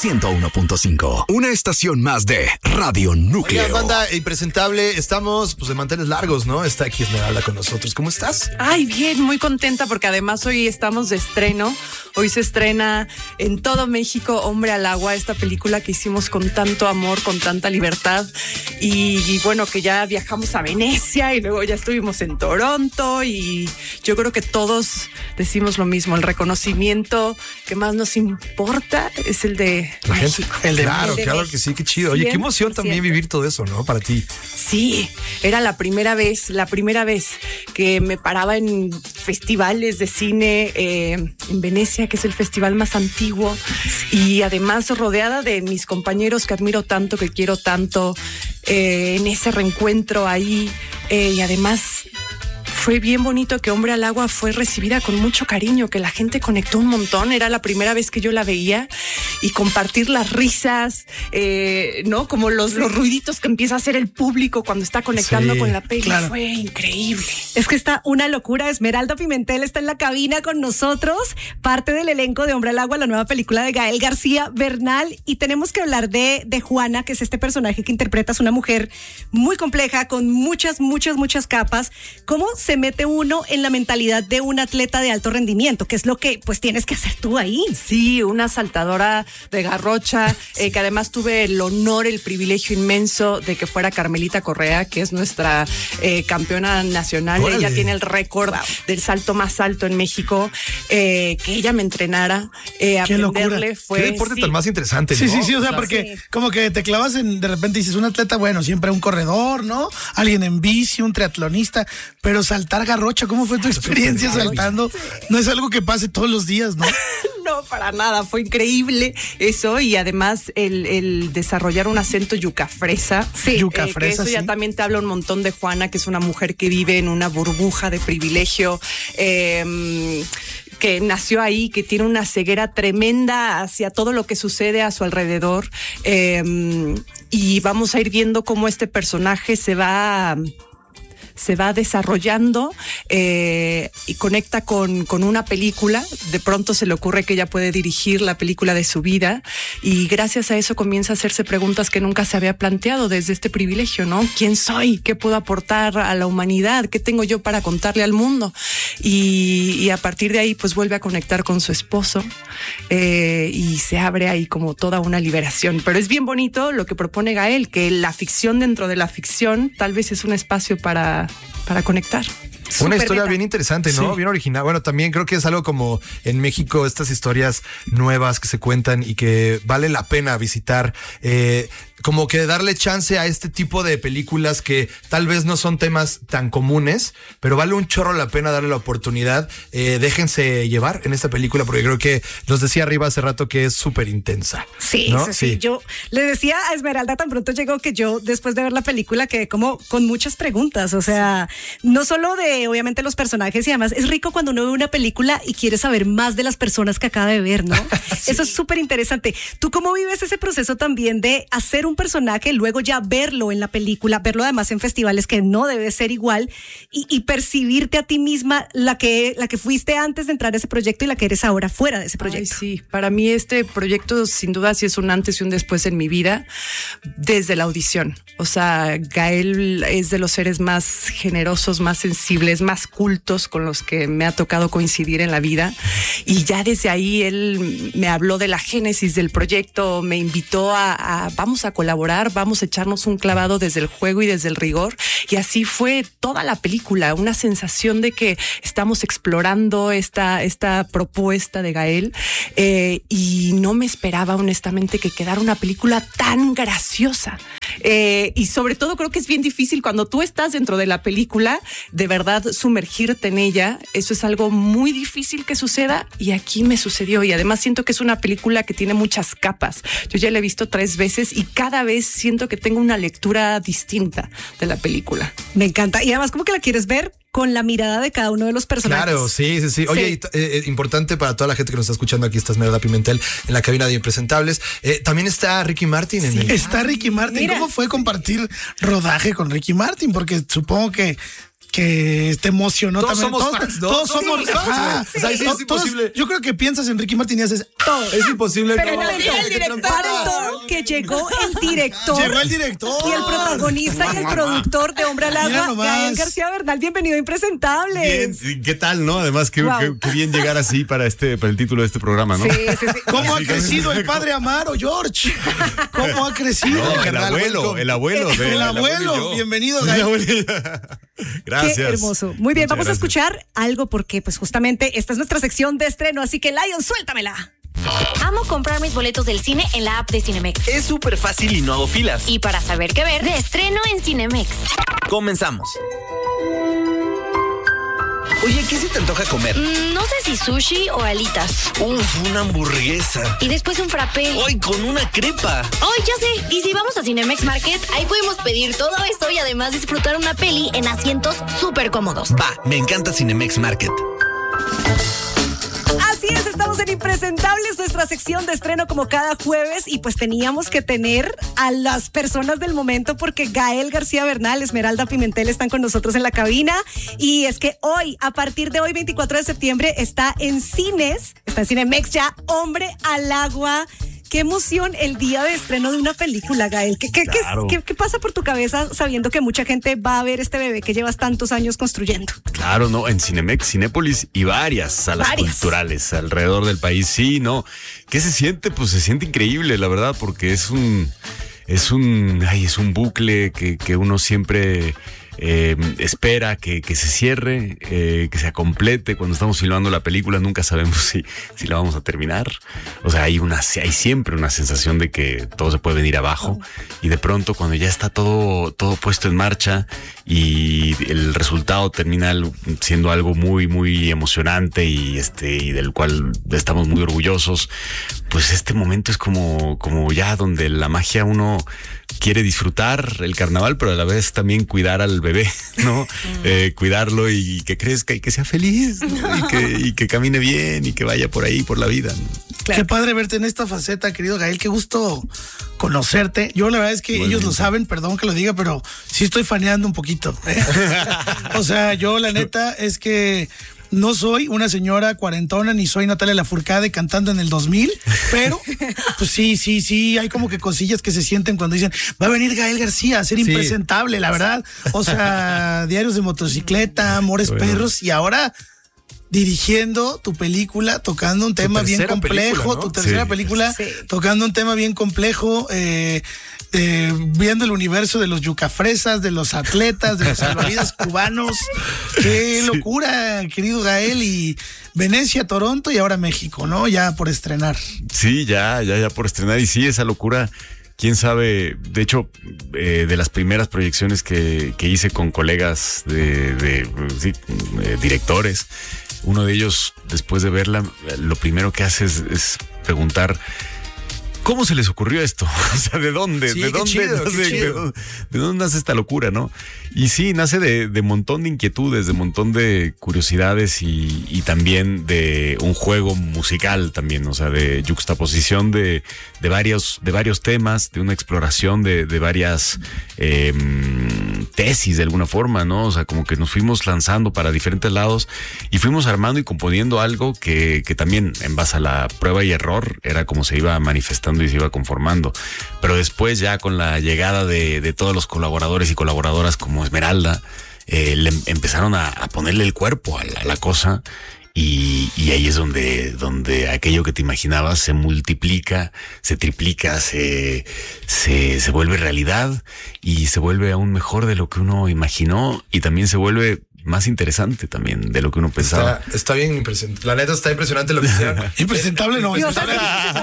101.5. Una estación más de Radio Núcleo. Oiga, banda impresentable, estamos pues de manteles largos, ¿no? Está aquí Esmeralda con nosotros. ¿Cómo estás? Ay, bien, muy contenta porque además hoy estamos de estreno. Hoy se estrena en todo México Hombre al Agua, esta película que hicimos con tanto amor, con tanta libertad. Y bueno, que ya viajamos a Venecia y luego ya estuvimos en Toronto y yo creo que todos decimos lo mismo. El reconocimiento que más nos importa es el de la México. gente. Claro que sí, qué chido. Oye, qué emoción también vivir todo eso, ¿no? Para ti. Sí, era la primera vez que me paraba en festivales de cine en Venecia, que es el festival más antiguo, y además rodeada de mis compañeros que admiro tanto, que quiero tanto, en ese reencuentro ahí, y además fue bien bonito que Hombre al Agua fue recibida con mucho cariño, que la gente conectó un montón. Era la primera vez que yo la veía y compartir las risas, ¿no? Como los ruiditos que empieza a hacer el público cuando está conectando con la peli. Claro. Fue increíble. Es que está una locura. Esmeralda Pimentel está en la cabina con nosotros, parte del elenco de Hombre al Agua, la nueva película de Gael García Bernal. Y tenemos que hablar de Juana, que es este personaje que interpretas, una mujer muy compleja, con muchas capas. ¿Cómo se mete uno en la mentalidad de un atleta de alto rendimiento? Que es lo que pues tienes que hacer tú ahí. Sí, una saltadora de garrocha, que además tuve el honor, el privilegio inmenso de que fuera Carmelita Correa, que es nuestra campeona nacional. ¡Órale! Ella tiene el récord del salto más alto en México, que ella me entrenara. ¡Qué locura! Fue, qué deporte tan más interesante, ¿no? Sí, o sea, porque como que te clavas de repente dices, un atleta, bueno, siempre un corredor, ¿no? Alguien en bici, un triatlonista, pero saltar garrocha, ¿cómo fue tu experiencia saltando? No es algo que pase todos los días, ¿no? No, para nada, fue increíble eso, y además el desarrollar un acento yucafresa. Sí, yucafresa, eso ya también te habla un montón de Juana, que es una mujer que vive en una burbuja de privilegio, que nació ahí, que tiene una ceguera tremenda hacia todo lo que sucede a su alrededor, y vamos a ir viendo cómo este personaje se va desarrollando y conecta con una película. De pronto se le ocurre que ella puede dirigir la película de su vida, y gracias a eso comienza a hacerse preguntas que nunca se había planteado desde este privilegio, ¿no? ¿Quién soy? ¿Qué puedo aportar a la humanidad? ¿Qué tengo yo para contarle al mundo? Y a partir de ahí pues vuelve a conectar con su esposo, y se abre ahí como toda una liberación. Pero es bien bonito lo que propone Gael, que la ficción dentro de la ficción tal vez es un espacio para conectar. Una historia bien interesante, ¿no? Sí. Bien original. Bueno, también creo que es algo como en México, estas historias nuevas que se cuentan y que vale la pena visitar. Como que darle chance a este tipo de películas que tal vez no son temas tan comunes, pero vale un chorro la pena darle la oportunidad. Déjense llevar en esta película, porque creo que nos decía arriba hace rato que es súper intensa. Sí, ¿no? sí. Yo le decía a Esmeralda tan pronto llegó que yo, después de ver la película, quedé como con muchas preguntas. O sea, no solo de, obviamente, los personajes, y además es rico cuando uno ve una película y quiere saber más de las personas que acaba de ver, ¿no? Sí. Eso es súper interesante. ¿Tú cómo vives ese proceso también de hacer un personaje, luego ya verlo en la película, verlo además en festivales, que no debe ser igual, y percibirte a ti misma la que fuiste antes de entrar a ese proyecto y la que eres ahora fuera de ese proyecto? Ay, sí, para mí este proyecto sin duda sí es un antes y un después en mi vida, desde la audición. O sea, Gael es de los seres más generosos, más sensibles, más cultos con los que me ha tocado coincidir en la vida, y ya desde ahí él me habló de la génesis del proyecto, me invitó a vamos a colaborar, vamos a echarnos un clavado desde el juego y desde el rigor, y así fue toda la película, una sensación de que estamos explorando esta propuesta de Gael, y no me esperaba honestamente que quedara una película tan graciosa, y sobre todo creo que es bien difícil cuando tú estás dentro de la película, de verdad sumergirte en ella. Eso es algo muy difícil que suceda, y aquí me sucedió, y además siento que es una película que tiene muchas capas. Yo ya la he visto 3 veces y cada vez siento que tengo una lectura distinta de la película. Me encanta, y además como que la quieres ver con la mirada de cada uno de los personajes. Claro, sí. Oye, importante para toda la gente que nos está escuchando, aquí está Esmeralda Pimentel en la cabina de Impresentables. También está Ricky Martin en el... Está Ricky Martin. Mira. ¿Cómo fue compartir rodaje con Ricky Martin? Porque supongo que te emocionó Todos también. somos fans, ¿no? Todos somos fans, ajá. güey. O sea, ahí sí es imposible. Yo creo que piensas en Ricky Martin y haces todo. Es imposible. Pero no. paren todo, que llegó el director. Llegó el director. Y el protagonista y el productor de Hombre al Mira Agua, nomás. Gael García Bernal. Bienvenido a Impresentables. Bien, ¿qué tal, no? Además, qué Wow. bien llegar así para el título de este programa, ¿no? Sí, sí, sí. ¿Cómo ha crecido el padre Amaro, George? ¿Cómo ha crecido? No, el carnal, abuelo. El abuelo, y yo. bienvenido, El Gael. abuelo y yo. Gracias. Qué hermoso. Muy bien, Muchas vamos a gracias. escuchar algo porque pues justamente esta es nuestra sección de estreno, así que Lion, suéltamela. Amo comprar mis boletos del cine en la app de Cinemex. Es súper fácil y no hago filas. Y para saber qué ver, de estreno en Cinemex. Comenzamos. Oye, ¿qué se te antoja comer? No sé si sushi o alitas. Uf, una hamburguesa. Y después un frappé. Hoy con una crepa. ¡Ay, ya sé! Y si vamos a Cinemex Market, ahí podemos pedir todo esto y además disfrutar una peli en asientos súper cómodos. Va, me encanta Cinemex Market. Así es, estamos en Impresentables, nuestra sección de estreno como cada jueves y pues teníamos que tener a las personas del momento porque Gael García Bernal, Esmeralda Pimentel están con nosotros en la cabina y es que hoy, a partir de hoy, 24 de septiembre, está en Cinemex ya, Hombre al Agua. Qué emoción el día de estreno de una película, Gael. Claro. ¿Qué pasa por tu cabeza sabiendo que mucha gente va a ver este bebé que llevas tantos años construyendo? Claro, no, en Cinemex, Cinépolis y varias salas culturales alrededor del país. Sí, no. ¿Qué se siente? Pues se siente increíble, la verdad, porque es un bucle que uno siempre espera que se cierre, que se complete. Cuando estamos filmando la película nunca sabemos si la vamos a terminar. O sea, hay siempre una sensación de que todo se puede venir abajo y de pronto cuando ya está todo puesto en marcha y el resultado termina siendo algo muy, muy emocionante y del cual estamos muy orgullosos, pues este momento es como ya donde la magia uno quiere disfrutar el carnaval, pero a la vez también cuidar al bebé, ¿no? Cuidarlo y que crezca y que sea feliz, ¿no? y que camine bien y que vaya por ahí, por la vida, ¿no? Claro. Qué padre verte en esta faceta, querido Gael. Qué gusto conocerte. Yo la verdad es que ellos lo saben, perdón que lo diga, pero sí estoy faneando un poquito. O sea, yo la neta es que no soy una señora cuarentona ni soy Natalia Lafourcade cantando en el 2000, pero pues sí, hay como que cosillas que se sienten cuando dicen, va a venir Gael García a ser impresentable, la verdad. O sea, Diarios de Motocicleta, Amores Perros y ahora dirigiendo tu película, tocando un tema bien complejo, película, ¿no? Tu tercera película, tocando un tema bien complejo, viendo el universo de los yucafresas, de los atletas, de los salvavidas cubanos. Qué locura, querido Gael. Y Venecia, Toronto y ahora México, ¿no? Ya por estrenar. Sí, ya por estrenar. Y sí, esa locura, quién sabe. De hecho, de las primeras proyecciones que hice con colegas directores, uno de ellos, después de verla, lo primero que hace es preguntar, ¿cómo se les ocurrió esto? O sea, ¿de dónde? Sí, ¿De dónde nace esta locura, no? Y sí, nace de montón de inquietudes, de montón de curiosidades y también de un juego musical también, o sea, de yuxtaposición de varios temas, de una exploración de varias tesis de alguna forma, ¿no? O sea, como que nos fuimos lanzando para diferentes lados y fuimos armando y componiendo algo que también en base a la prueba y error era como se iba manifestando y se iba conformando. Pero después ya con la llegada de todos los colaboradores y colaboradoras como Esmeralda, le empezaron a ponerle el cuerpo a la cosa. Y ahí es donde aquello que te imaginabas se multiplica, se triplica, se vuelve realidad y se vuelve aún mejor de lo que uno imaginó y también se vuelve más interesante también de lo que uno pensaba. Está bien impresionante. La neta está impresionante lo que hicieron. Impresentable no. Impresentable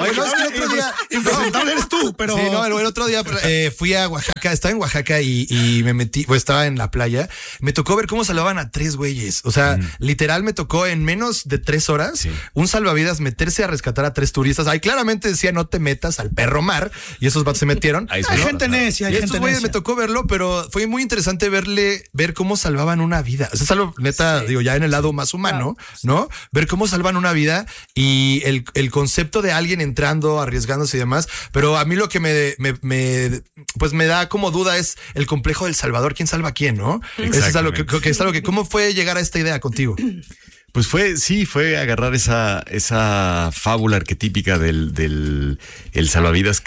eres tú, pero... Sí, no, el otro día fui a Oaxaca, estaba en Oaxaca y me metí, pues estaba en la playa. Me tocó ver cómo salvaban a 3 güeyes. O sea, literal me tocó en menos de 3 horas un salvavidas meterse a rescatar a 3 turistas. Ahí claramente decía no te metas al perro mar y esos vatos se metieron. Hay gente necia, hay gente estos güeyes necia. me tocó verlo, pero fue muy interesante ver cómo salvaban una vida. Eso es algo neta, digo, ya en el lado más humano, ¿no? Ver cómo salvan una vida y el concepto de alguien entrando, arriesgándose y demás. Pero a mí lo que me da como duda es el complejo del salvador. ¿Quién salva a quién, no? Eso es algo que ¿cómo fue llegar a esta idea contigo? Pues fue agarrar esa fábula arquetípica del el salvavidas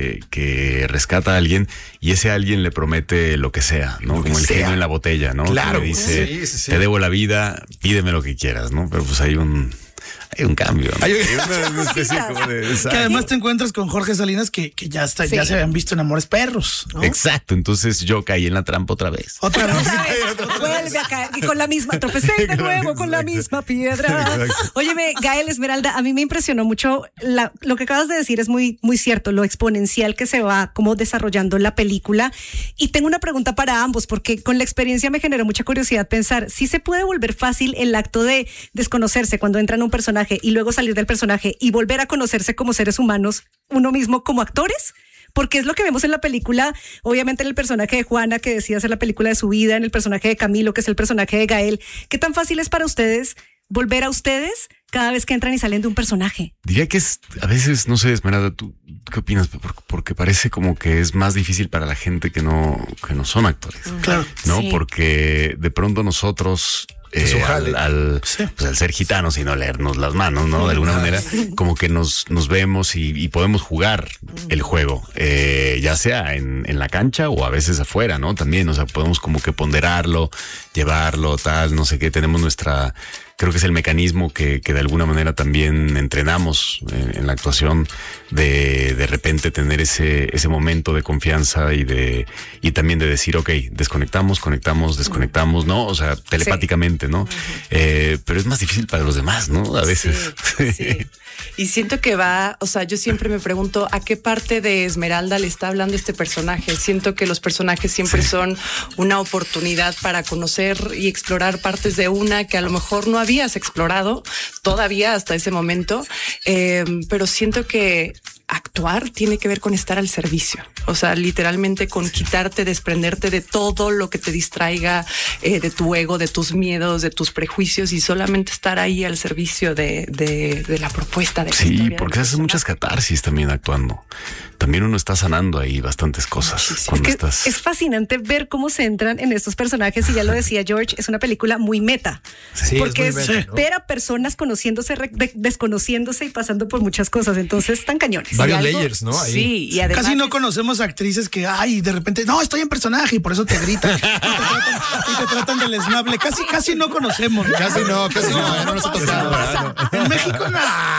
que rescata a alguien y ese alguien le promete lo que sea, ¿no? Como el genio en la botella, ¿no? Claro. Que le dice, te debo la vida, pídeme lo que quieras, ¿no? Pero pues hay un cambio, ¿no? Hay una especie como de... Que además te encuentras con Jorge Salinas que ya se habían visto en Amores Perros, ¿no? Exacto, entonces yo caí en la trampa otra vez. Otra vez. Vuelve a caer y con la misma, tropecé de nuevo con la misma piedra. Óyeme, Gael, Esmeralda, a mí me impresionó mucho lo que acabas de decir, es muy, muy cierto, lo exponencial que se va como desarrollando la película. Y tengo una pregunta para ambos, porque con la experiencia me generó mucha curiosidad pensar si se puede volver fácil el acto de desconocerse cuando entra en un personaje y luego salir del personaje y volver a conocerse como seres humanos, uno mismo como actores. Porque es lo que vemos en la película, obviamente en el personaje de Juana, que decía hacer la película de su vida, en el personaje de Camilo, que es el personaje de Gael. ¿Qué tan fácil es para ustedes volver a ustedes cada vez que entran y salen de un personaje? Diría que a veces, no sé, Esmeralda, ¿tú qué opinas? Porque parece como que es más difícil para la gente que no son actores. Claro. ¿No? Sí. Porque de pronto nosotros... al ser gitanos y no leernos las manos, ¿no? De alguna manera, como que nos vemos y podemos jugar el juego, ya sea en la cancha o a veces afuera, ¿no? También, o sea, podemos como que ponderarlo, llevarlo, tal, no sé qué, tenemos creo que es el mecanismo que de alguna manera también entrenamos en la actuación de repente tener ese momento de confianza y también de decir, ok, desconectamos, conectamos, desconectamos, ¿no? O sea, telepáticamente, ¿no? Pero es más difícil para los demás, ¿no? A veces. Sí. Y siento que yo siempre me pregunto a qué parte de Esmeralda le está hablando este personaje. Siento que los personajes siempre son una oportunidad para conocer y explorar partes de una que a lo mejor no habías explorado todavía hasta ese momento, pero siento que actuar tiene que ver con estar al servicio, o sea, literalmente con quitarte, desprenderte de todo lo que te distraiga, de tu ego, de tus miedos, de tus prejuicios y solamente estar ahí al servicio de la propuesta de la Sí, historia porque haces muchas catarsis también actuando. También uno está sanando ahí bastantes cosas. Cuando estás... Es fascinante ver cómo se entran en estos personajes y ya lo decía George, es una película muy meta. Sí, porque es muy meta, ¿no? espera personas conociéndose, desconociéndose y pasando por muchas cosas, entonces están cañones. Varios Y algo- layers, ¿no? Ahí. Sí, y además Casi no conocemos actrices que, de repente, no, estoy en personaje y por eso te gritan. y te tratan del esnable. Casi no conocemos. Casi no, no nos ha tocado. En México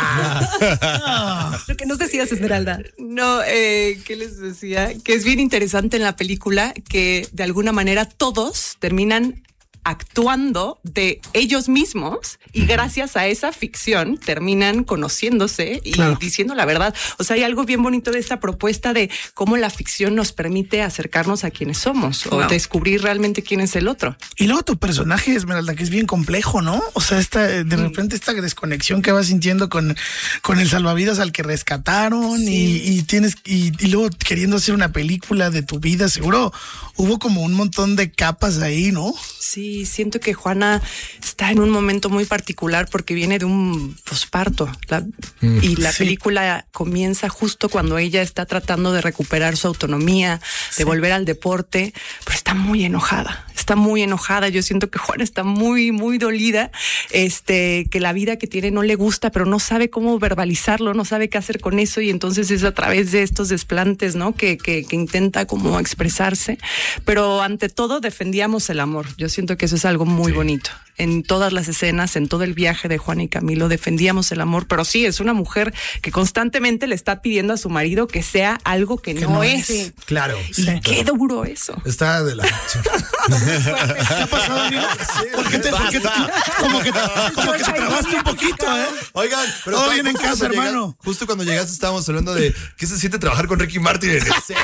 no. Lo que nos decías, Esmeralda. No, ¿qué les decía? Que es bien interesante en la película que de alguna manera todos terminan actuando de ellos mismos y gracias a esa ficción terminan conociéndose y diciendo la verdad. O sea, hay algo bien bonito de esta propuesta de cómo la ficción nos permite acercarnos a quienes somos o descubrir realmente quién es el otro. Y luego tu personaje, Esmeralda, que es bien complejo, ¿no? O sea, de repente esta desconexión que vas sintiendo con el salvavidas al que rescataron y luego queriendo hacer una película de tu vida, seguro hubo como un montón de capas ahí, ¿no? Sí, siento que Juana está en un momento muy particular porque viene de un posparto y la película comienza justo cuando ella está tratando de recuperar su autonomía, de volver al deporte, pero está muy enojada. Yo siento que Juana está muy, muy dolida, que la vida que tiene no le gusta, pero no sabe cómo verbalizarlo, no sabe qué hacer con eso y entonces es a través de estos desplantes, ¿no? Que intenta como expresarse, pero ante todo defendíamos el amor. Yo siento que eso es algo muy bonito. En todas las escenas, en todo el viaje de Juana y Camilo, defendíamos el amor, pero sí, es una mujer que constantemente le está pidiendo a su marido que sea algo que no es. Sí. Claro. Y qué duro eso. Está de la... ¿Qué ha pasado, amigo? Como que te trabaste un poquito, ¿eh? Oigan, pero todo bien en justo casa, cuando hermano. Justo cuando llegaste estábamos hablando de qué se siente trabajar con Ricky Martin en el set.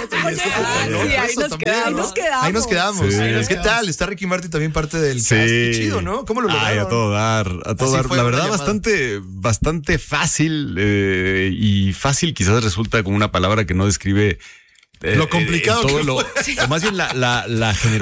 Ahí nos quedamos. Sí. ¿Qué tal? Está Ricky Martin también parte del Sí. cast. Qué chido, ¿no? ¿Cómo lo lograron? A todo dar. fue La una verdad, llamada. bastante fácil y fácil quizás resulta como una palabra que no describe Lo complicado todo que o más bien la generosidad